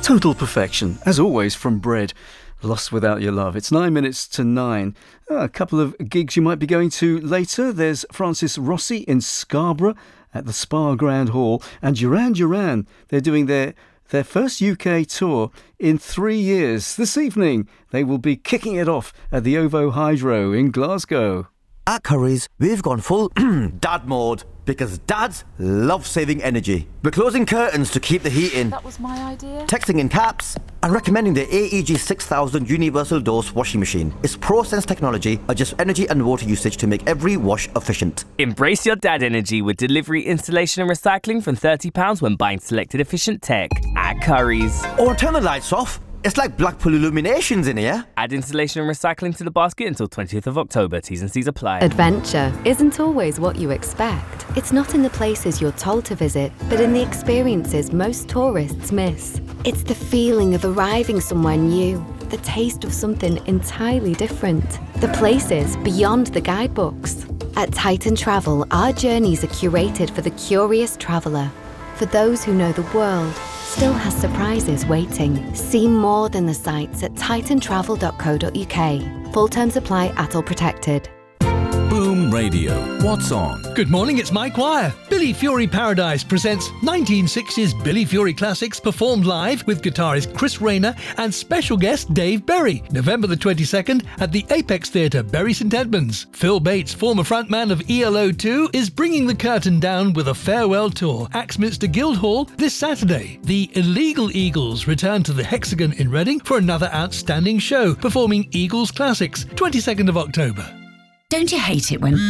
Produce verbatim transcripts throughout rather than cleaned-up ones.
Total perfection, as always, from Bread. Lost Without Your Love. It's nine minutes to nine. Uh, a couple of gigs you might be going to later. There's Francis Rossi in Scarborough at the Spa Grand Hall, and Duran Duran. They're doing their their first U K tour in three years. This evening, they will be kicking it off at the OVO Hydro in Glasgow. At Curry's, we've gone full dad mode because dads love saving energy. We're closing curtains to keep the heat in. That was my idea. Texting in caps and recommending the A E G six thousand Universal Dose washing machine. Its ProSense technology adjusts energy and water usage to make every wash efficient. Embrace your dad energy with delivery, installation and recycling from thirty pounds when buying selected efficient tech at Curry's. Or turn the lights off. It's like Blackpool Illuminations in here. Add installation and recycling to the basket until twentieth of October. T's and C's apply. Adventure isn't always what you expect. It's not in the places you're told to visit, but in the experiences most tourists miss. It's the feeling of arriving somewhere new, the taste of something entirely different, the places beyond the guidebooks. At Titan Travel, our journeys are curated for the curious traveller, for those who know the world still has surprises waiting. See more than the sights at titan travel dot co dot uk. Full terms apply at all protected. Boom Radio. What's on? Good morning, it's Mike Wire. Billy Fury Paradise presents nineteen sixties Billy Fury classics performed live with guitarist Chris Rayner and special guest Dave Berry. November the twenty-second at the Apex Theatre, Bury St Edmunds. Phil Bates, former frontman of E L O two, is bringing the curtain down with a farewell tour. Axminster Guildhall this Saturday. The Illegal Eagles return to the Hexagon in Reading for another outstanding show, performing Eagles classics, twenty-second of October. Don't you hate it when...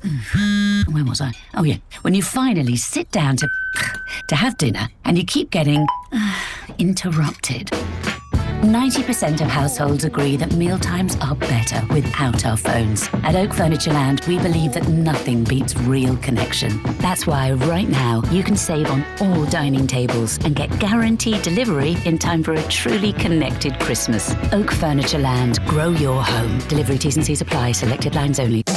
Where was I? Oh, yeah. When you finally sit down to... to have dinner and you keep getting... interrupted. ninety percent of households agree that mealtimes are better without our phones. At Oak Furniture Land, we believe that nothing beats real connection. That's why right now you can save on all dining tables and get guaranteed delivery in time for a truly connected Christmas. Oak Furniture Land. Grow your home. Delivery T's and C's apply. Selected lines only.